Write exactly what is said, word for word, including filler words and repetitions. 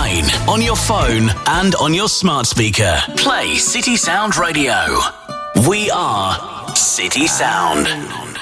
online, on your phone, and on your smart speaker. Play City Sound Radio. We are City Sound.